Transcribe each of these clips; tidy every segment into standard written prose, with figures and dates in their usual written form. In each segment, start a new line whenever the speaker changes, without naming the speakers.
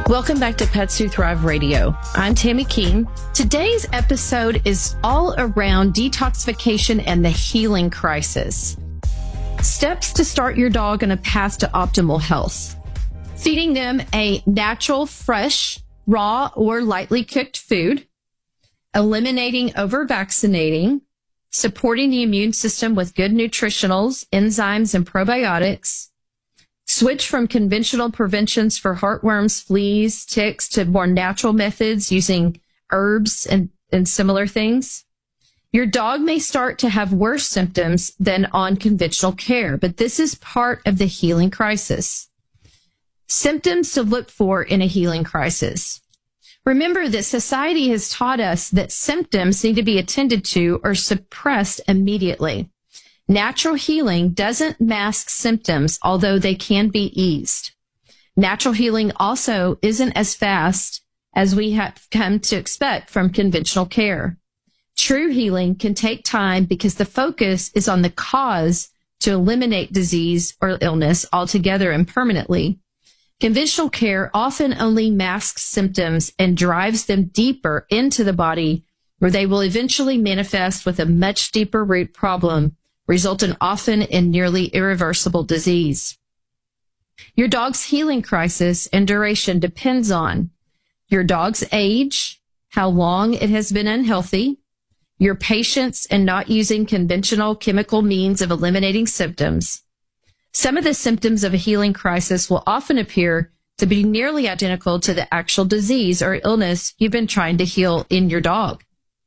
Welcome back to Pets Who Thrive Radio. I'm Tammy Keene. Today's episode is all around detoxification and the healing crisis. Steps to start your dog on a path to optimal health. Feeding them a natural, fresh, raw, or lightly cooked food. Eliminating over-vaccinating. Supporting the immune system with good nutritionals, enzymes, and probiotics. Switch from conventional preventions for heartworms, fleas, ticks to more natural methods using herbs and similar things. Your dog may start to have worse symptoms than on conventional care, but this is part of the healing crisis. Symptoms to look for in a healing crisis. Remember that society has taught us that symptoms need to be attended to or suppressed immediately. Natural healing doesn't mask symptoms, although they can be eased. Natural healing also isn't as fast as we have come to expect from conventional care. True healing can take time because the focus is on the cause to eliminate disease or illness altogether and permanently. Conventional care often only masks symptoms and drives them deeper into the body, where they will eventually manifest with a much deeper root problem, resulting often in nearly irreversible disease. Your dog's healing crisis and duration depends on your dog's age, how long it has been unhealthy, your patience in not using conventional chemical means of eliminating symptoms. Some of the symptoms of a healing crisis will often appear to be nearly identical to the actual disease or illness you've been trying to heal in your dog.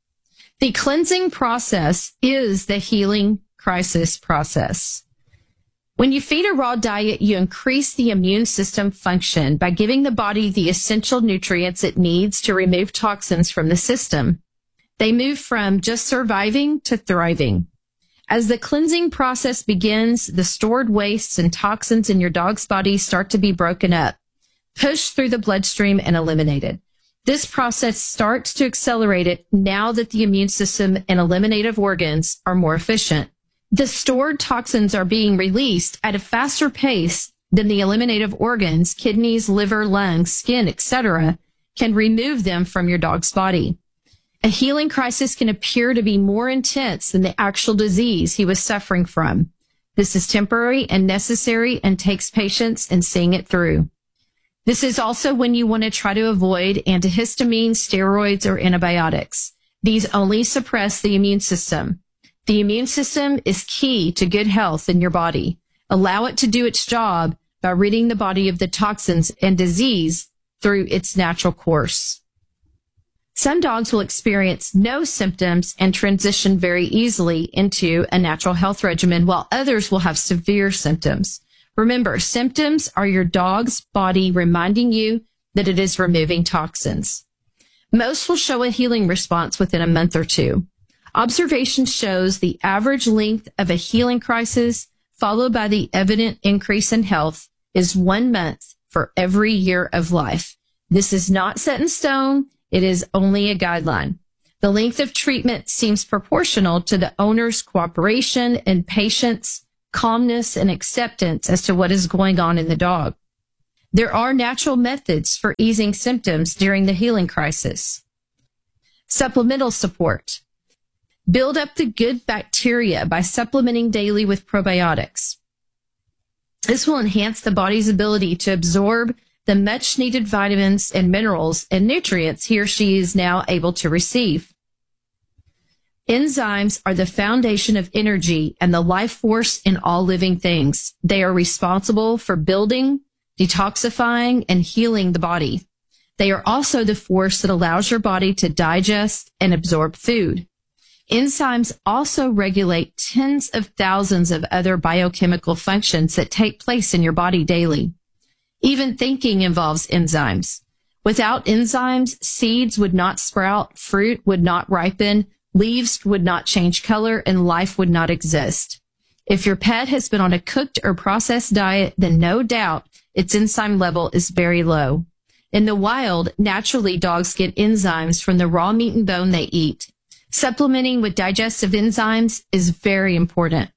The cleansing process is the healing crisis process. When you feed a raw diet, you increase the immune system function by giving the body the essential nutrients it needs to remove toxins from the system. They move from just surviving to thriving. As the cleansing process begins, the stored wastes and toxins in your dog's body start to be broken up, pushed through the bloodstream, and eliminated. This process starts to accelerate it now that the immune system and eliminative organs are more efficient. The stored toxins are being released at a faster pace than the eliminative organs, kidneys, liver, lungs, skin, etc., can remove them from your dog's body. A healing crisis can appear to be more intense than the actual disease he was suffering from. This is temporary and necessary and takes patience and seeing it through. This is also when you want to try to avoid antihistamines, steroids, or antibiotics. These only suppress the immune system. The immune system is key to good health in your body. Allow it to do its job by ridding the body of the toxins and disease through its natural course. Some dogs will experience no symptoms and transition very easily into a natural health regimen, while others will have severe symptoms. Remember, symptoms are your dog's body reminding you that it is removing toxins. Most will show a healing response within a month or two. Observation shows the average length of a healing crisis, followed by the evident increase in health, is 1 month for every year of life. This is not set in stone. It is only a guideline. The length of treatment seems proportional to the owner's cooperation and patience, calmness, and acceptance as to what is going on in the dog. There are natural methods for easing symptoms during the healing crisis. Supplemental support. Build up the good bacteria by supplementing daily with probiotics. This will enhance the body's ability to absorb the much needed vitamins and minerals and nutrients he or she is now able to receive. Enzymes are the foundation of energy and the life force in all living things. They are responsible for building, detoxifying, and healing the body. They are also the force that allows your body to digest and absorb food. Enzymes also regulate tens of thousands of other biochemical functions that take place in your body daily. Even thinking involves enzymes. Without enzymes, seeds would not sprout, fruit would not ripen, leaves would not change color, and life would not exist. If your pet has been on a cooked or processed diet, then no doubt its enzyme level is very low. In the wild, naturally dogs get enzymes from the raw meat and bone they eat. Supplementing with digestive enzymes is very important.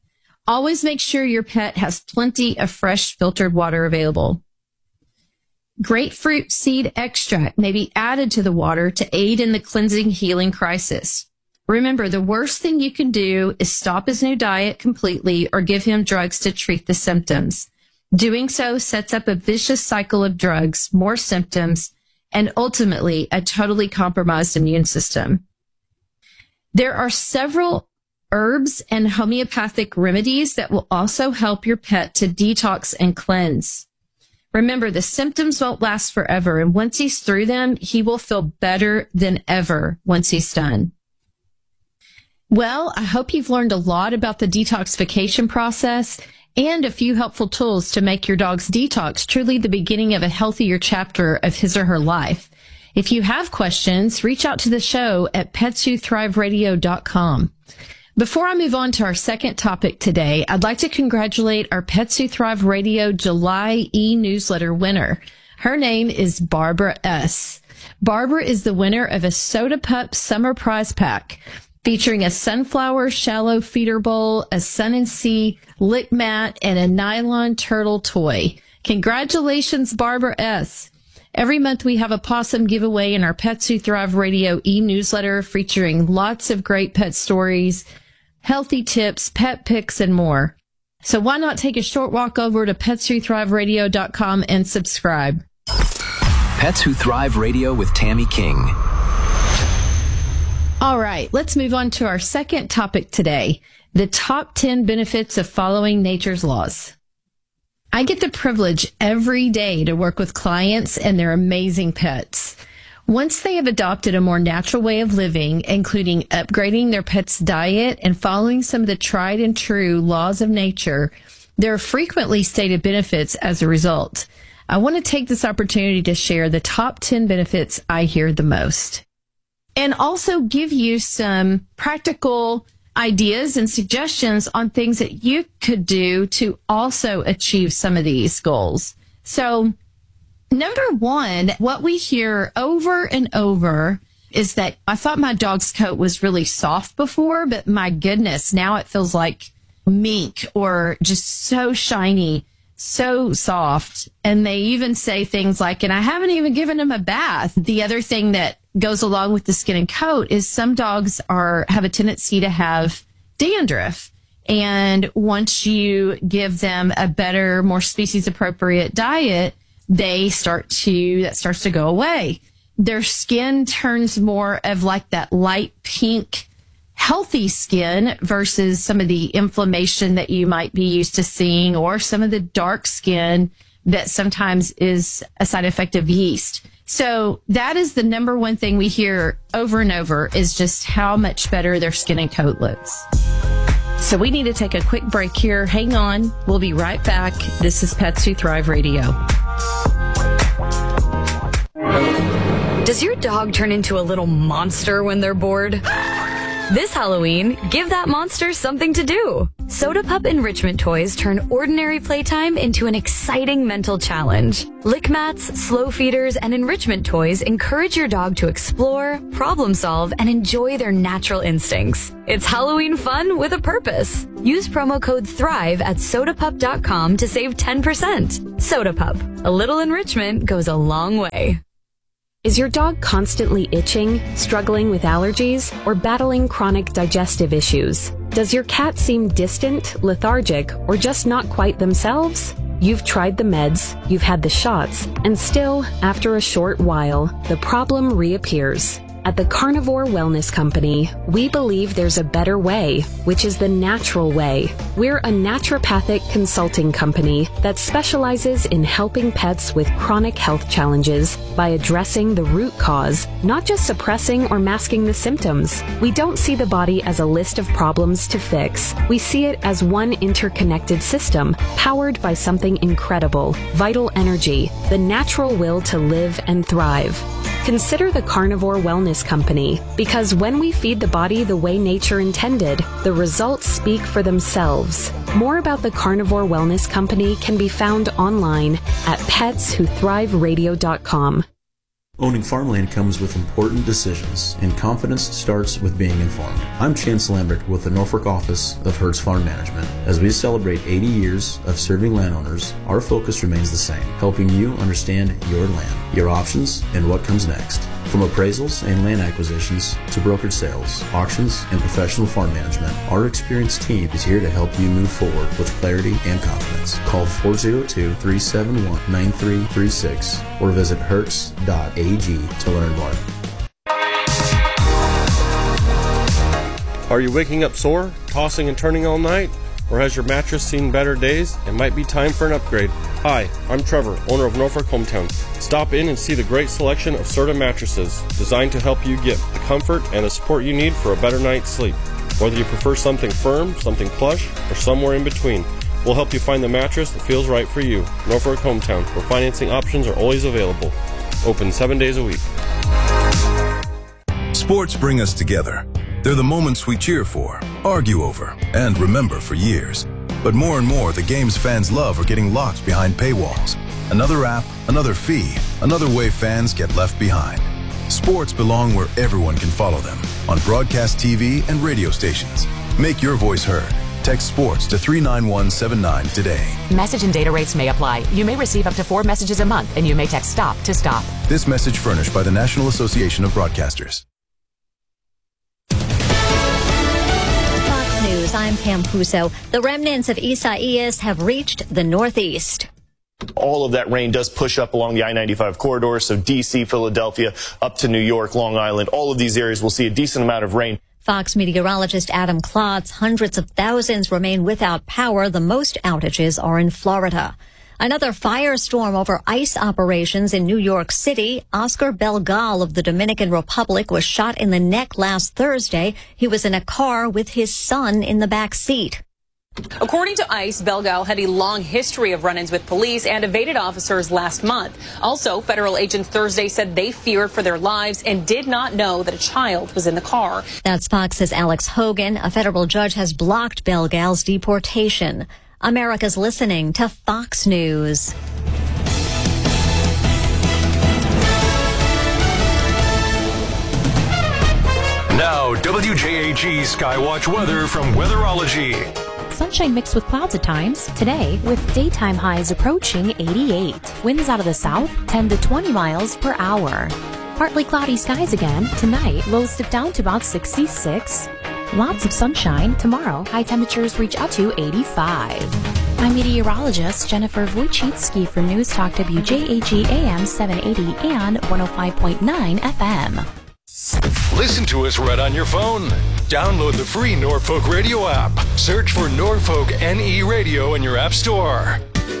Always make sure your pet has plenty of fresh filtered water available. Grapefruit seed extract may be added to the water to aid in the cleansing healing crisis. Remember, the worst thing you can do is stop his new diet completely or give him drugs to treat the symptoms. Doing so sets up a vicious cycle of drugs, more symptoms, and ultimately a totally compromised immune system. There are several herbs and homeopathic remedies that will also help your pet to detox and cleanse. Remember, the symptoms won't last forever, and once he's through them, he will feel better than ever once he's done. Well, I hope you've learned a lot about the detoxification process and a few helpful tools to make your dog's detox truly the beginning of a healthier chapter of his or her life. If you have questions, reach out to the show at petswhothriveradio.com. Before I move on to our second topic today, I'd like to congratulate our Pets Who Thrive Radio July e-newsletter winner. Her name is Barbara S. Barbara is the winner of a Soda Pup Summer Prize Pack featuring a sunflower shallow feeder bowl, a Sun and Sea lick mat, and a nylon turtle toy. Congratulations, Barbara S. Every month we have a possum giveaway in our Pets Who Thrive Radio e-newsletter featuring lots of great pet stories, healthy tips, pet pics, and more. So why not take a short walk over to petswhothriveradio.com and subscribe.
Pets Who Thrive Radio with Tammy King.
All right, let's move on to our second topic today, the top 10 benefits of following nature's laws. I get the privilege every day to work with clients and their amazing pets. Once they have adopted a more natural way of living, including upgrading their pet's diet and following some of the tried and true laws of nature, there are frequently stated benefits as a result. I want to take this opportunity to share the top 10 benefits I hear the most, and also give you some practical ideas and suggestions on things that you could do to also achieve some of these goals. So, number one, what we hear over and over is that I thought my dog's coat was really soft before, but my goodness, now it feels like mink or just so shiny, so soft. And they even say things like, and I haven't even given him a bath. The other thing that goes along with the skin and coat is some dogs have a tendency to have dandruff. And once you give them a better, more species appropriate diet, that starts to go away. Their skin turns more of like that light pink, healthy skin versus some of the inflammation that you might be used to seeing, or some of the dark skin that sometimes is a side effect of yeast. So that is the number one thing we hear over and over, is just how much better their skin and coat looks. So we need to take a quick break here. Hang on. We'll be right back. This is Pets Who Thrive Radio.
Does your dog turn into a little monster when they're bored? This Halloween, give that monster something to do. Soda Pup enrichment toys turn ordinary playtime into an exciting mental challenge. Lick mats, slow feeders, and enrichment toys encourage your dog to explore, problem solve, and enjoy their natural instincts. It's Halloween fun with a purpose. Use promo code THRIVE at sodapup.com to save 10%. Soda Pup. A little enrichment goes a long way.
Is your dog constantly itching, struggling with allergies, or battling chronic digestive issues? Does your cat seem distant, lethargic, or just not quite themselves? You've tried the meds, you've had the shots, and still, after a short while, the problem reappears. At the Carnivore Wellness Company, we believe there's a better way, which is the natural way. We're a naturopathic consulting company that specializes in helping pets with chronic health challenges by addressing the root cause, not just suppressing or masking the symptoms. We don't see the body as a list of problems to fix. We see it as one interconnected system, powered by something incredible, vital energy, the natural will to live and thrive. Consider the Carnivore Wellness Company, because when we feed the body the way nature intended, the results speak for themselves. More about the Carnivore Wellness Company can be found online at petswhothriveradio.com.
Owning farmland comes with important decisions, and confidence starts with being informed. I'm Chance Lambert with the Norfolk office of Hertz Farm Management. As we celebrate 80 years of serving landowners, our focus remains the same, helping you understand your land, your options, and what comes next. From appraisals and land acquisitions to brokered sales, auctions, and professional farm management, our experienced team is here to help you move forward with clarity and confidence. Call 402-371-9336 or visit hertz.ag to learn more.
Are you waking up sore, tossing and turning all night? Or has your mattress seen better days? It might be time for an upgrade. Hi, I'm Trevor, owner of Norfolk Hometown. Stop in and see the great selection of Serta mattresses, designed to help you get the comfort and the support you need for a better night's sleep. Whether you prefer something firm, something plush, or somewhere in between, we'll help you find the mattress that feels right for you. Norfolk Hometown, where financing options are always available. Open 7 days a week.
Sports bring us together. They're the moments we cheer for, argue over, and remember for years. But more and more, the games fans love are getting locked behind paywalls. Another app, another fee, another way fans get left behind. Sports belong where everyone can follow them, on broadcast TV and radio stations. Make your voice heard. Text SPORTS to 39179 today.
Message and data rates may apply. You may receive up to 4 messages a month, and you may text STOP to stop.
This message furnished by the National Association of Broadcasters.
News. I'm Pam Puso. The remnants of Isaias have reached the Northeast.
All of that rain does push up along the I-95 corridor, so D.C., Philadelphia, up to New York, Long Island. All of these areas will see a decent amount of rain.
Fox meteorologist Adam Klotz, hundreds of thousands remain without power. The most outages are in Florida. Another firestorm over ICE operations in New York City. Oscar Belgal of the Dominican Republic was shot in the neck last Thursday. He was in a car with his son in the back seat.
According to ICE, Belgal had a long history of run-ins with police and evaded officers last month. Also, federal agents Thursday said they feared for their lives and did not know that a child was in the car.
That's Fox's Alex Hogan. A federal judge has blocked Belgal's deportation. America's listening to Fox News.
Now, WJAG Skywatch weather from Weatherology.
Sunshine mixed with clouds at times. Today, with daytime highs approaching 88. Winds out of the south, 10 to 20 miles per hour. Partly cloudy skies again. Tonight, lows dip down to about 66. Lots of sunshine. Tomorrow, high temperatures reach up to 85. I'm meteorologist Jennifer Wojcicki for News Talk WJAG AM 780 and 105.9 FM.
Listen to us right on your phone. Download the free Norfolk Radio app. Search for Norfolk NE Radio in your app store.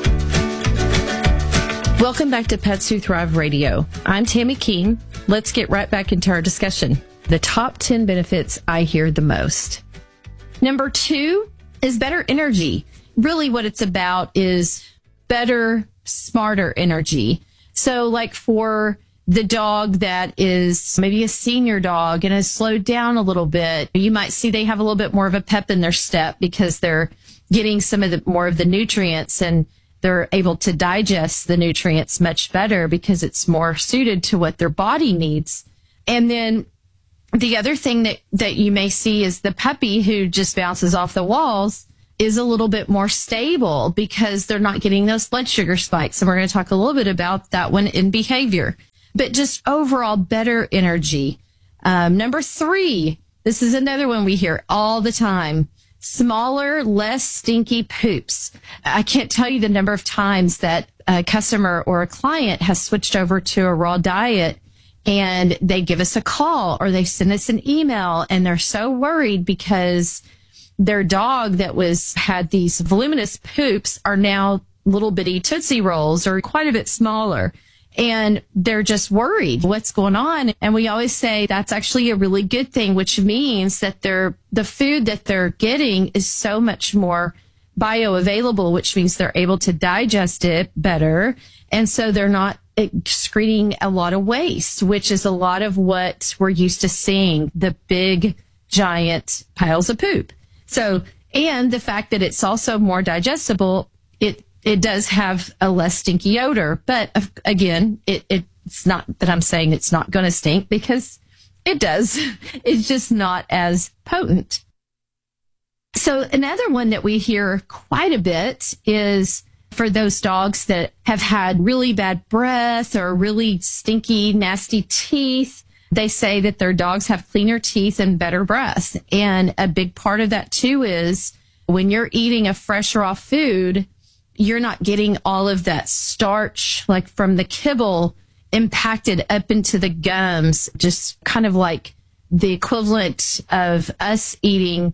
Welcome back to Pets Who Thrive Radio. I'm Tammy Keene. Let's get right back into our discussion. The top 10 benefits I hear the most. Number 2 is better energy. Really what it's about is better, smarter energy. So like for the dog that is maybe a senior dog and has slowed down a little bit, you might see they have a little bit more of a pep in their step because they're getting some of the more of the nutrients and they're able to digest the nutrients much better because it's more suited to what their body needs. And then the other thing that you may see is the puppy who just bounces off the walls is a little bit more stable because they're not getting those blood sugar spikes. And we're going to talk a little bit about that one in behavior. But just overall better energy. Number 3, this is another one we hear all the time. Smaller, less stinky poops. I can't tell you the number of times that a customer or a client has switched over to a raw diet and they give us a call or they send us an email and they're so worried because their dog that had these voluminous poops are now little bitty Tootsie Rolls or quite a bit smaller. And they're just worried what's going on. And we always say that's actually a really good thing, which means that the food that they're getting is so much more bioavailable, which means they're able to digest it better. And so they're not excreting a lot of waste, which is a lot of what we're used to seeing, the big, giant piles of poop. So, and the fact that it's also more digestible, it does have a less stinky odor, but again, it It's not that I'm saying it's not going to stink, because it does. It's just not as potent. So another one that we hear quite a bit is for those dogs that have had really bad breath or really stinky, nasty teeth. They say that their dogs have cleaner teeth and better breath. And a big part of that too is when you're eating a fresh raw food, you're not getting all of that starch, like from the kibble, impacted up into the gums, just kind of like the equivalent of us eating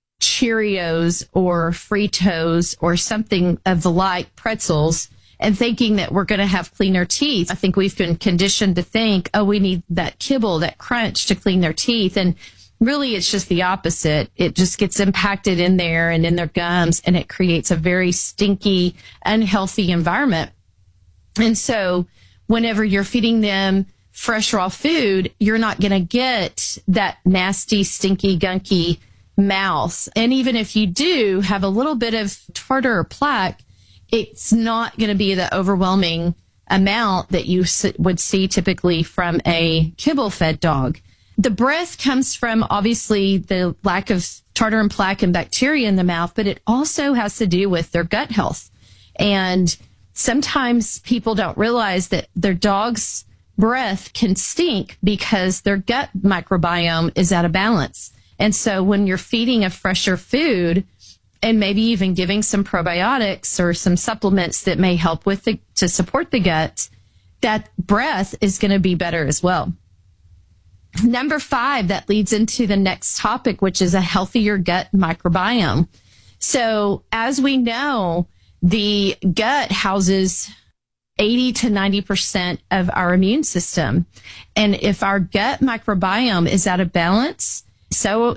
Cheerios or Fritos or something of the like, pretzels, and thinking that we're going to have cleaner teeth. I think we've been conditioned to think, oh, we need that kibble, that crunch to clean their teeth. And really, it's just the opposite. It just gets impacted in there and in their gums, and it creates a very stinky, unhealthy environment. And so whenever you're feeding them fresh, raw food, you're not going to get that nasty, stinky, gunky mouth. And even if you do have a little bit of tartar or plaque, it's not going to be the overwhelming amount that you would see typically from a kibble-fed dog. The breath comes from, obviously, the lack of tartar and plaque and bacteria in the mouth, but it also has to do with their gut health. And sometimes people don't realize that their dog's breath can stink because their gut microbiome is out of balance. And so when you're feeding a fresher food and maybe even giving some probiotics or some supplements that may help with to support the gut, that breath is going to be better as well. Number 5, that leads into the next topic, which is a healthier gut microbiome. So as we know, the gut houses 80 to 90% of our immune system. And if our gut microbiome is out of balance, so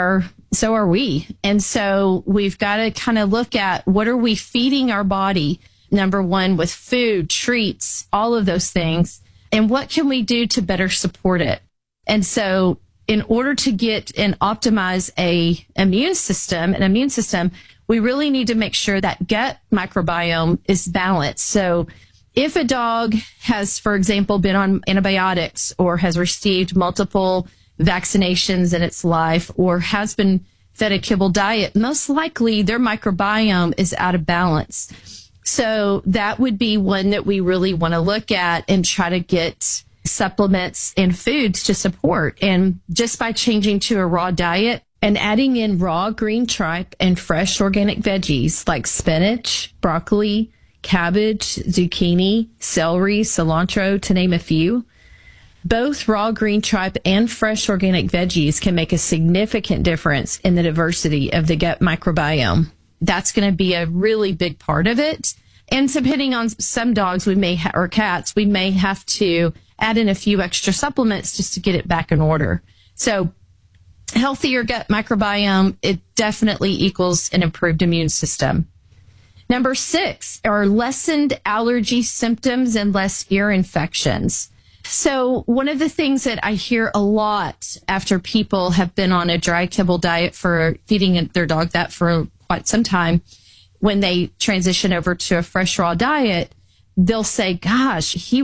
are we. And so we've got to kind of look at what are we feeding our body, number one, with food, treats, all of those things, and what can we do to better support it. And so in order to get and optimize an immune system, we really need to make sure that gut microbiome is balanced. So if a dog has, for example, been on antibiotics or has received multiple vaccinations in its life or has been fed a kibble diet, most likely their microbiome is out of balance. So that would be one that we really want to look at and try to get supplements and foods to support. And just by changing to a raw diet and adding in raw green tripe and fresh organic veggies like spinach, broccoli, cabbage, zucchini, celery, cilantro, to name a few, both raw green tripe and fresh organic veggies can make a significant difference in the diversity of the gut microbiome. That's going to be a really big part of it. And depending on some dogs or cats, we may have to add in a few extra supplements just to get it back in order. So healthier gut microbiome, it definitely equals an improved immune system. Number 6 are lessened allergy symptoms and less ear infections. So one of the things that I hear a lot after people have been on a dry kibble diet for feeding their dog that for quite some time, when they transition over to a fresh raw diet, they'll say, gosh, he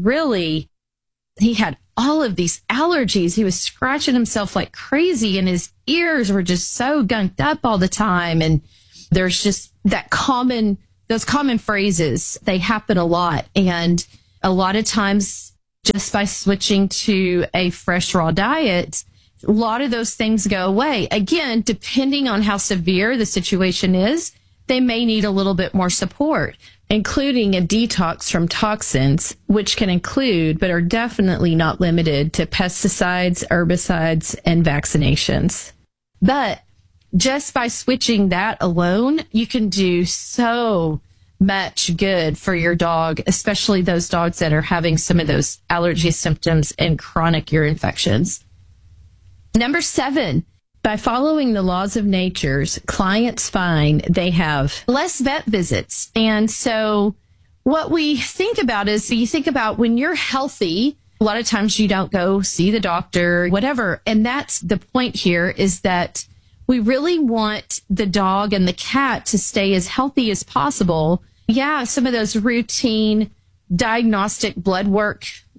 had all of these allergies. He was scratching himself like crazy and his ears were just so gunked up all the time. And there's just those common phrases, they happen a lot. And a lot of times, just by switching to a fresh raw diet, a lot of those things go away. Again, depending on how severe the situation is, they may need a little bit more support, including a detox from toxins, which can include, but are definitely not limited to pesticides, herbicides, and vaccinations. But just by switching that alone, you can do so much good for your dog, especially those dogs that are having some of those allergy symptoms and chronic ear infections. Number 7, by following the laws of nature, clients find they have less vet visits. And so what we think about is, you think about when you're healthy, a lot of times you don't go see the doctor, whatever. And that's the point here, is that we really want the dog and the cat to stay as healthy as possible. Yeah, some of those routine diagnostic blood work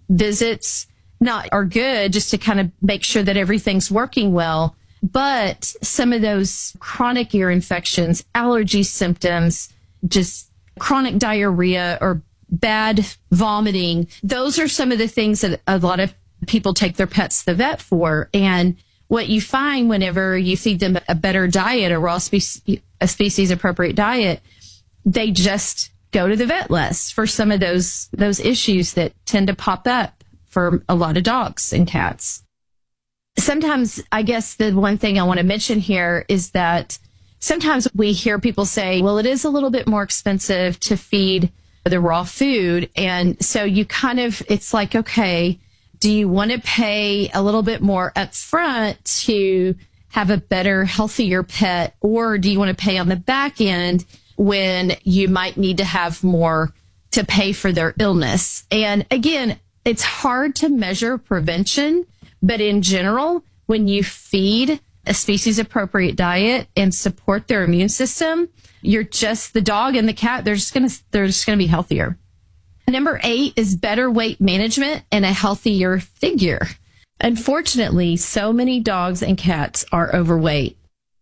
visits are good just to kind of make sure that everything's working well. But some of those chronic ear infections, allergy symptoms, just chronic diarrhea or bad vomiting, those are some of the things that a lot of people take their pets to the vet for. And what you find whenever you feed them a better diet, a raw a species appropriate diet, they just go to the vet less for some of those issues that tend to pop up for a lot of dogs and cats. Sometimes, I guess the one thing I want to mention here is that sometimes we hear people say, well, it is a little bit more expensive to feed the raw food. And so it's like, okay, do you want to pay a little bit more up front to have a better, healthier pet? Or do you want to pay on the back end when you might need to have more to pay for their illness? And again, it's hard to measure prevention, but in general, when you feed a species appropriate diet and support their immune system, the dog and the cat, they're just going to be healthier. Number 8 is better weight management and a healthier figure. Unfortunately, so many dogs and cats are overweight.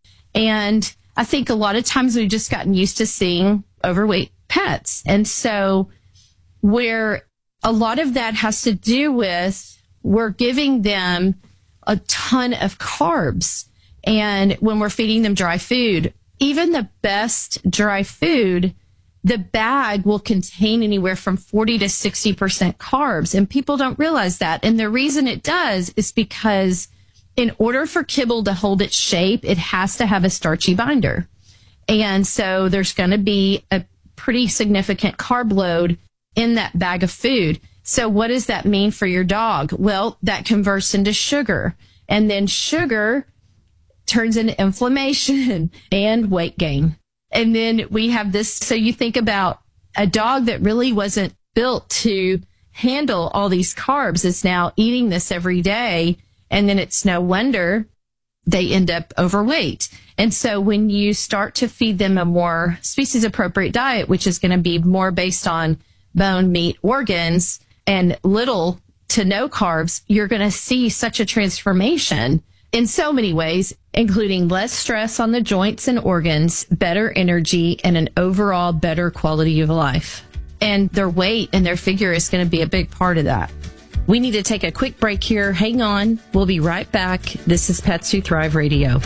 And I think a lot of times we've just gotten used to seeing overweight pets. And so where a lot of that has to do with, we're giving them a ton of carbs. And when we're feeding them dry food, even the best dry food, the bag will contain anywhere from 40 to 60% carbs. And people don't realize that. And the reason it does is because in order for kibble to hold its shape, it has to have a starchy binder. And so there's going to be a pretty significant carb load in that bag of food. So what does that mean for your dog? Well, that converts into sugar. And then sugar turns into inflammation and weight gain. And then we have this. So you think about a dog that really wasn't built to handle all these carbs is now eating this every day. And then it's no wonder they end up overweight. And so when you start to feed them a more species appropriate diet, which is going to be more based on bone, meat, organs, and little to no carbs, you're going to see such a transformation in so many ways, including less stress on the joints and organs, better energy, and an overall better quality of life. And their weight and their figure is going to be a big part of that. We need to take a quick break here. Hang on. We'll be right back. This is Pets Who Thrive Radio.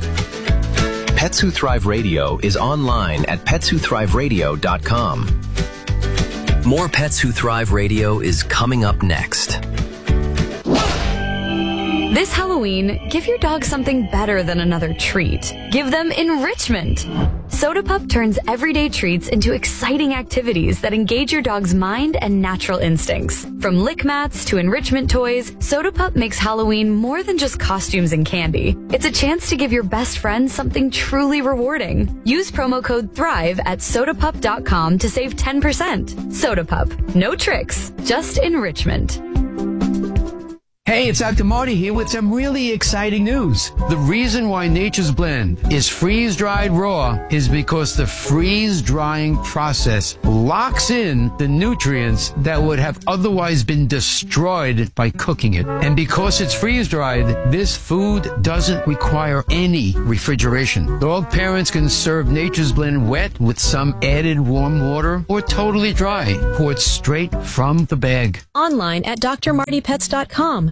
Pets Who Thrive Radio is online at petswhothriveradio.com. More Pets Who Thrive Radio is coming up next.
This Halloween, give your dog something better than another treat. Give them enrichment. Soda Pup turns everyday treats into exciting activities that engage your dog's mind and natural instincts. From lick mats to enrichment toys, Soda Pup makes Halloween more than just costumes and candy. It's a chance to give your best friend something truly rewarding. Use promo code THRIVE at sodapup.com to save 10%. Soda Pup. No tricks, just enrichment.
Hey, it's Dr. Marty here with some really exciting news. The reason why Nature's Blend is freeze-dried raw is because the freeze-drying process locks in the nutrients that would have otherwise been destroyed by cooking it. And because it's freeze-dried, this food doesn't require any refrigeration. Dog parents can serve Nature's Blend wet with some added warm water or totally dry, poured straight from the bag.
Online at drmartypets.com.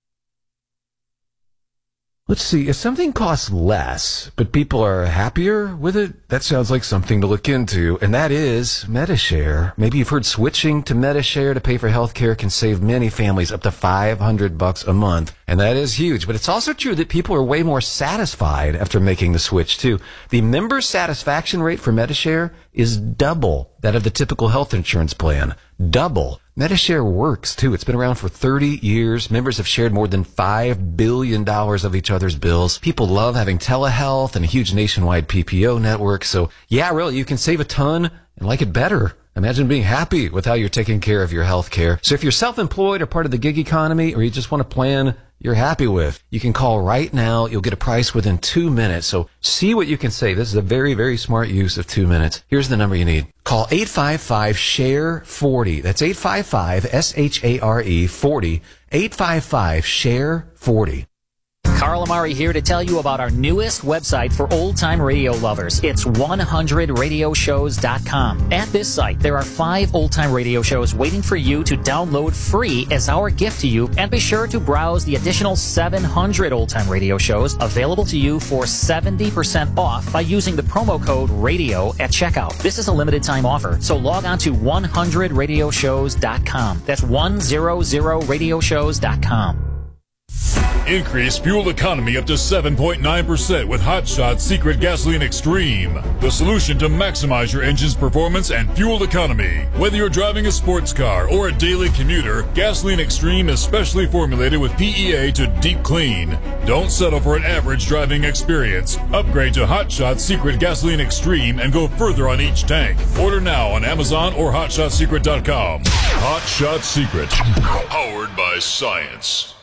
Let's see, if something costs less, but people are happier with it, that sounds like something to look into, and that is Medi-Share. Maybe you've heard switching to Medi-Share to pay for healthcare can save many families up to $500 a month, and that is huge. But it's also true that people are way more satisfied after making the switch, too. The member satisfaction rate for Medi-Share is double that of the typical health insurance plan. Double. Medi-Share works, too. It's been around for 30 years. Members have shared more than $5 billion of each other's bills. People love having telehealth and a huge nationwide PPO network. So, yeah, really, you can save a ton and like it better. Imagine being happy with how you're taking care of your health care. So if you're self-employed or part of the gig economy, or you just want a plan you're happy with, you can call right now. You'll get a price within 2 minutes. So see what you can save. This is a very, very smart use of 2 minutes. Here's the number you need. Call 855-SHARE-40. That's 855-SHARE 40. 855-SHARE-40.
Carl Amari here to tell you about our newest website for old-time radio lovers. It's 100radioshows.com. At this site, there are 5 old-time radio shows waiting for you to download free as our gift to you, and be sure to browse the additional 700 old-time radio shows available to you for 70% off by using the promo code RADIO at checkout. This is a limited-time offer, so log on to 100radioshows.com. That's 100radioshows.com.
Increase fuel economy up to 7.9% with Hot Shot Secret Gasoline Extreme. The solution to maximize your engine's performance and fuel economy. Whether you're driving a sports car or a daily commuter, Gasoline Extreme is specially formulated with PEA to deep clean. Don't settle for an average driving experience. Upgrade to Hot Shot Secret Gasoline Extreme and go further on each tank. Order now on Amazon or HotShotSecret.com. Hot Shot Secret. Powered by science.